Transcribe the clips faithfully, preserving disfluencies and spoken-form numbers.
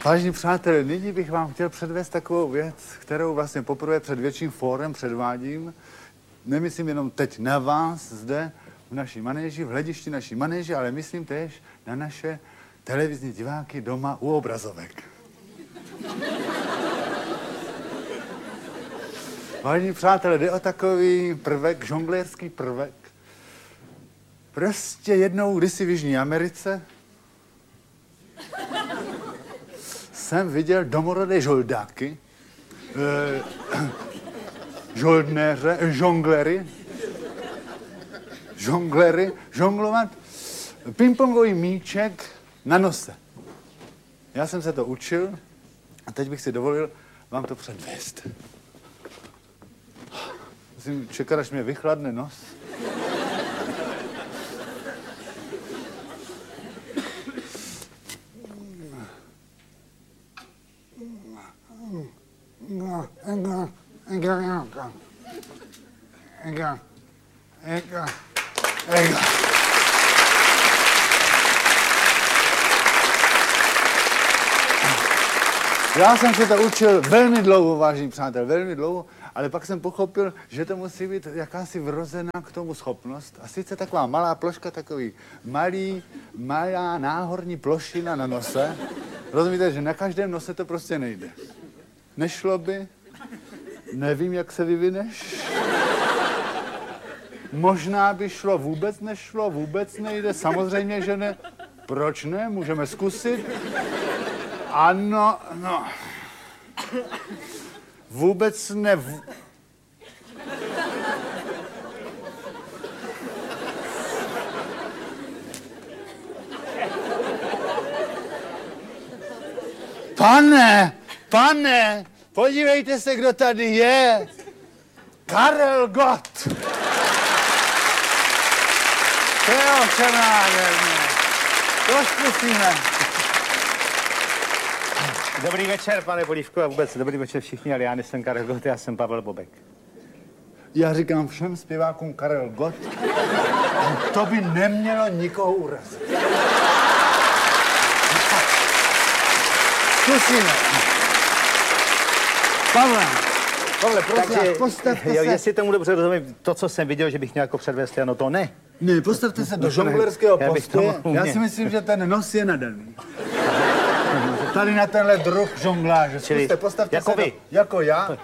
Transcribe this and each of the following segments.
Vážení přátelé, nyní bych vám chtěl předvést takovou věc, kterou vlastně poprvé před větším fórem předvádím. Nemyslím jenom teď na vás zde v naší manéži, v hledišti naší manéži, ale myslím též na naše televizní diváky doma u obrazovek. Vážení přátelé, jde o takový prvek, žonglérský prvek. Prostě jednou kdysi v Jižní Americe jsem viděl domorodé žoldáky, e, žoldnéře, žonglery, žonglery, žonglovat pingpongový míček na nose. Já jsem se to učil a teď bych si dovolil vám to předvést. Musím čekat, až mě vychladne nos. Já jsem se to učil velmi dlouho, vážení přátel, velmi dlouho, ale pak jsem pochopil, že to musí být jakási vrozená k tomu schopnost. A sice taková malá ploška, takový malý, malá náhorní plošina na nose. Rozumíte, že na každém nose to prostě nejde. Nešlo by, nevím, jak se vyvineš. Možná by šlo, vůbec nešlo, vůbec nejde, samozřejmě, že ne. Proč ne? Můžeme zkusit. Ano, no. Vůbec ne. V... Pane, pane, podívejte se, kdo tady je. Karel Gott. To je ovšem nádherné. To zkusíme. Dobrý večer, pane Polívku, a vůbec dobrý večer všichni, ale já nejsem Karel Gott, já jsem Pavel Bobek. Já říkám všem zpěvákům Karel Gott, to by nemělo nikoho urazit. Zkusíme. Pavle, Pavle, prosím, Takže, postavte jo, se. Jestli tomu dobře rozumím, to, co jsem viděl, že bych měl jako předvést, ano, to ne. Ne, postavte se do žonglerského Já bych to postoje. mohl Já umět. si myslím, že ten nos je nadaný. Tady na tenhle druh žongláže. Čili Zkuste, postavte jako se vy. Do, jako já.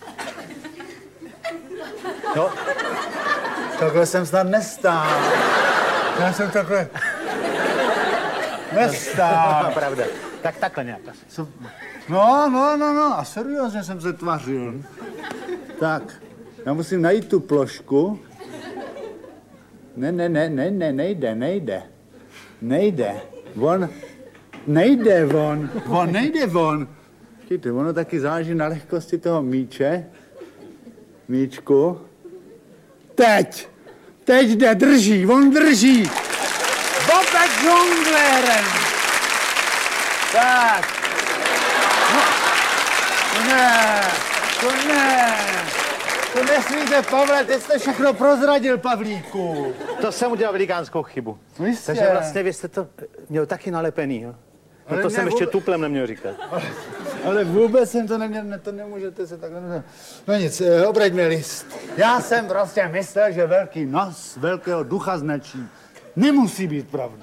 No, Takhle jsem snad nestál. Já jsem takhle nestál. pravda. Tak takhle nějak asi. Co? No, no, no, no, a seriózně jsem se tvařil. Tak, já musím najít tu plošku. Ne, ne, ne, ne, ne, nejde, nejde. Nejde. On, nejde on, on nejde on. Víte, ono taky záleží na lehkosti toho míče. Míčku. Teď, teď jde, drží, on drží. Bobek žonglérem. Tak. No, ne, to ne. To nesmíte, Pavle, teď jste všechno prozradil, Pavlíku. To jsem udělal velikánskou chybu. No jistě. Takže vlastně vy jste to měl taky nalepený, jo? No Ale to ne, jsem ještě vůbec- tuplem neměl říkat. Ale, ale vůbec jsem to neměl, ne, to nemůžete se takhle... Ne. No nic, eh, obraťme list. Já jsem prostě myslel, že velký nos velkého ducha značí. Nemusí být pravda.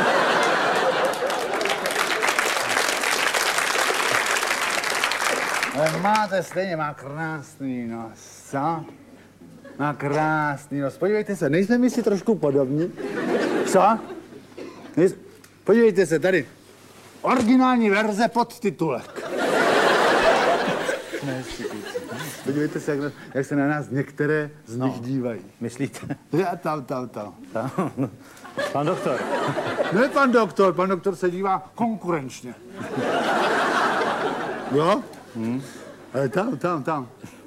Ale máte stejně, má krásný nos, co? Má krásný nos. Podívejte se, nejsme my si trošku podobní? Co? Nejs... Podívejte se, tady. Originální verze podtitulek. Podívejte se, jak, jak se na nás některé z nich No. dívají. Myslíte? Já tam, tam, tam. Pan doktor. Ne pan doktor, pan doktor se dívá konkurenčně. Jo? Hmm. Ale tam, tam, tam.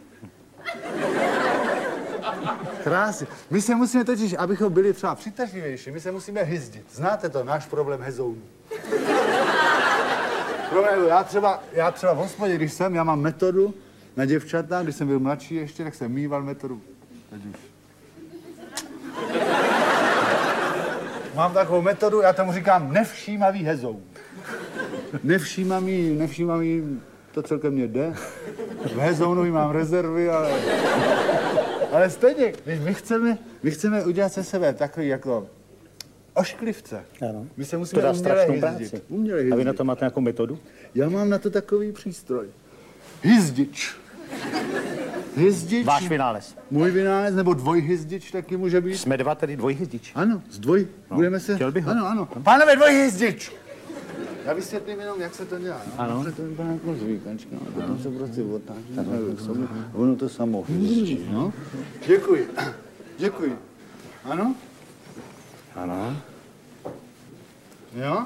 Krásně. My se musíme totiž, abychom byli třeba přitažlivější, my se musíme hyzdit. Znáte to, náš problém hezounů. Problém, já třeba, já třeba v hospodě, když jsem, já mám metodu na děvčata, když jsem byl mladší ještě, tak jsem mýval metodu. Teď už. Mám takovou metodu, já tomu říkám nevšímavý hezoun. Nevšímám jí, nevšímám jí, to celkem mě jde. V Hezounovi mám rezervy, ale... Ale stejně, my chceme, my chceme udělat se sebe takový jako ošklivce. Ano. My se musíme to dá uměle strašnou hyzdit. práci. Uměle A vy hyzdit. na to máte nějakou metodu? Já mám na to takový přístroj. Hyzdič. Hyzdič. Váš vynález. Můj vynález, nebo dvojhyzdič taky může být. Jsme dva tedy dvojhyzdič. Ano, z dvoj. No, Budeme se... chtěl bych ho. Ano, ano. Pánové, dvojhyzdič! Já vysvětlím jenom, jak se to dělá. No? Ano. Dobře, to vypadá jako zvíkačka. No? Potom se prostě otáčí takhle k sobě. Ono to samo hyzdičí, no? Děkuji. Děkuji. Ano? Ano. Jo?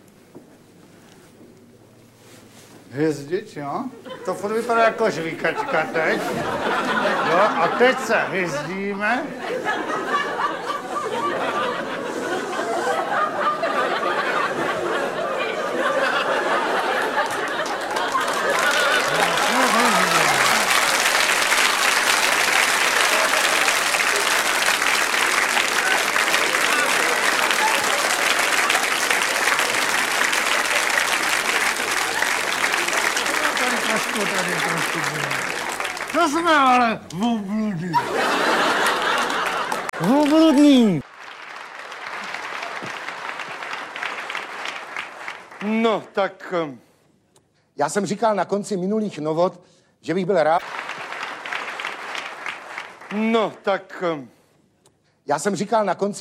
Hyzdič, jo? To furt vypadá jako žvíkačka teď. Jo, a teď se hyzdíme. To jsme ale obludní. Obludný. No, tak um, já jsem říkal na konci minulých novot, že bych byl rád. No, tak um, já jsem říkal na konci